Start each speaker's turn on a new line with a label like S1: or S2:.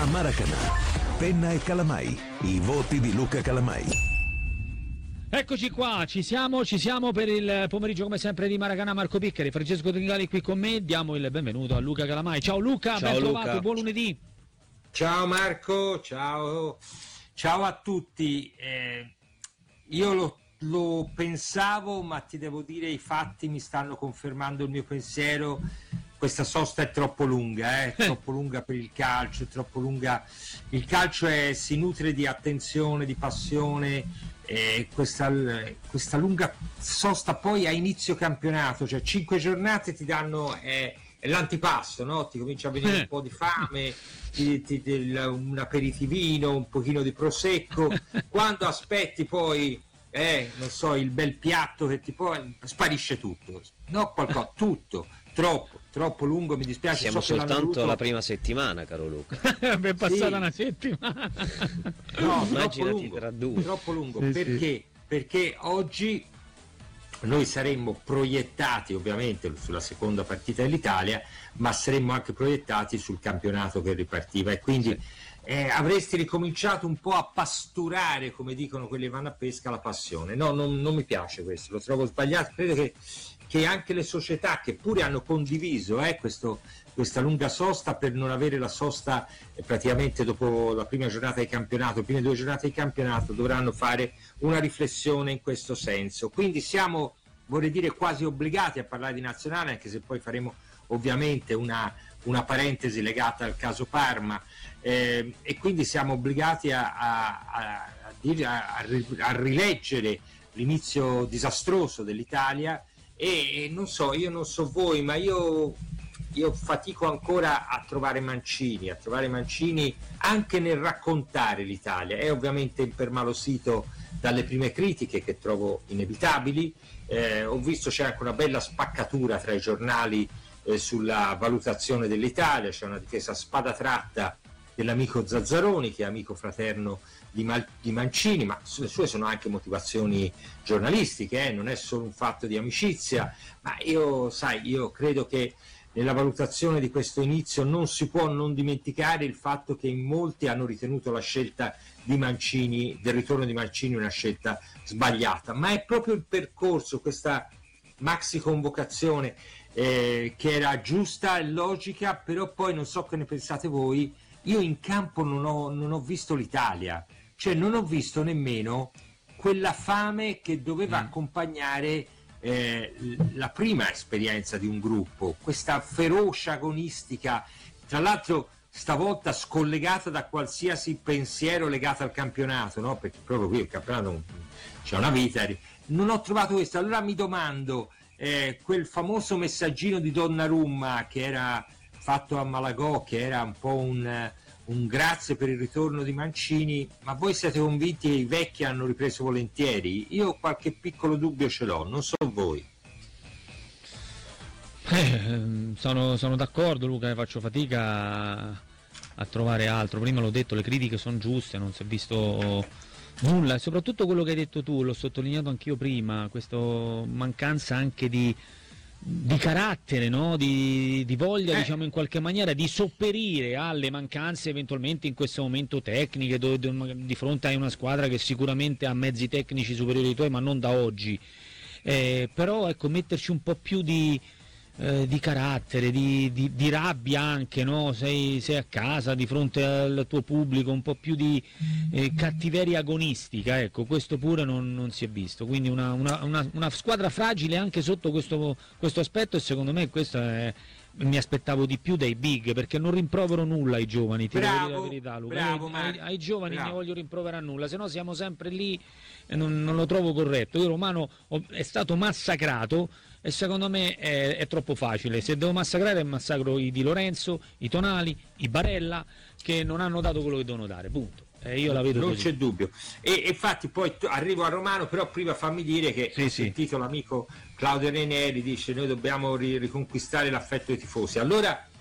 S1: A Maracanã, Penna e Calamai, i voti di Luca Calamai.
S2: Eccoci qua, ci siamo per il pomeriggio come sempre di Maracanã. Marco Piccari, Francesco Tringali qui con me, diamo il benvenuto a Luca Calamai. Ciao Luca, ben trovato, buon lunedì.
S3: Ciao Marco, ciao a tutti. Io lo pensavo, ma ti devo dire i fatti mi stanno confermando il mio pensiero. Questa sosta è troppo lunga, troppo lunga per il calcio, è troppo lunga. Il calcio si nutre di attenzione, di passione. Questa lunga sosta poi a inizio campionato, cioè 5 giornate ti danno è l'antipasto, no? Ti comincia a venire un po' di fame, un aperitivino, un pochino di prosecco. Quando aspetti poi non so, il bel piatto che ti poi sparisce tutto, no? Tutto troppo lungo, mi dispiace.
S4: Siamo soltanto alla prima settimana, caro Luca.
S2: È passata una settimana.
S3: No, troppo lungo. Perché oggi noi saremmo proiettati ovviamente sulla seconda partita dell'Italia, ma saremmo anche proiettati sul campionato che ripartiva, e quindi avresti ricominciato un po' a pasturare, come dicono quelli che vanno a pesca, la passione. No, non mi piace questo, lo trovo sbagliato. Credo che anche le società che pure hanno condiviso questa lunga sosta, per non avere la sosta praticamente dopo la prima giornata di campionato, le prime 2 giornate di campionato, dovranno fare una riflessione in questo senso. Quindi siamo, vorrei dire, quasi obbligati a parlare di nazionale, anche se poi faremo ovviamente una parentesi legata al caso Parma, e quindi siamo obbligati a rileggere l'inizio disastroso dell'Italia. E non so, io non so voi, ma io fatico ancora a trovare Mancini anche nel raccontare l'Italia. È ovviamente impermalosito dalle prime critiche, che trovo inevitabili. Ho visto c'è anche una bella spaccatura tra i giornali sulla valutazione dell'Italia. C'è una difesa a spada tratta dell'amico Zazzaroni, che è amico fraterno di Mancini, ma le sue sono anche motivazioni giornalistiche, non è solo un fatto di amicizia. Ma io credo che nella valutazione di questo inizio non si può non dimenticare il fatto che in molti hanno ritenuto la scelta di Mancini, del ritorno di Mancini, una scelta sbagliata, ma è proprio il percorso, questa maxi convocazione che era giusta e logica. Però poi non so che ne pensate voi, io in campo non ho visto l'Italia, cioè non ho visto nemmeno quella fame che doveva accompagnare la prima esperienza di un gruppo, questa ferocia agonistica, tra l'altro stavolta scollegata da qualsiasi pensiero legato al campionato, no? Perché proprio qui il campionato c'è una vita. Non ho trovato questo. Allora mi domando, quel famoso messaggino di Donnarumma che era fatto a Malagò, che era un po' un grazie per il ritorno di Mancini, ma voi siete convinti che i vecchi hanno ripreso volentieri? Io qualche piccolo dubbio ce l'ho, non so voi.
S2: Sono d'accordo, Luca, faccio fatica a trovare altro. Prima l'ho detto, le critiche sono giuste, non si è visto nulla, e soprattutto quello che hai detto tu, l'ho sottolineato anch'io prima, questa mancanza anche di carattere, no? di voglia, diciamo, in qualche maniera di sopperire alle mancanze eventualmente in questo momento tecniche, di fronte a una squadra che sicuramente ha mezzi tecnici superiori ai tuoi, ma non da oggi, però ecco, metterci un po' più di carattere, di rabbia anche, no? Sei a casa di fronte al tuo pubblico, un po' più di cattiveria agonistica, ecco, questo pure non si è visto. Quindi una squadra fragile anche sotto questo aspetto, e secondo me questo mi aspettavo di più dai big, perché non rimprovero nulla ai giovani, ti devo dire la verità, Luca. Ai giovani ne voglio rimproverare nulla, se no siamo sempre lì e non lo trovo corretto. Io Romano è stato massacrato, e secondo me è troppo facile. Se devo massacrare, massacro i Di Lorenzo, i Tonali, i Barella, che non hanno dato quello che devono dare, punto. Io la vedo
S3: non
S2: così.
S3: C'è dubbio. E infatti poi arrivo a Romano, però prima fammi dire che ho sentito l'amico Claudio Ranieri dice: noi dobbiamo riconquistare l'affetto dei tifosi. Allora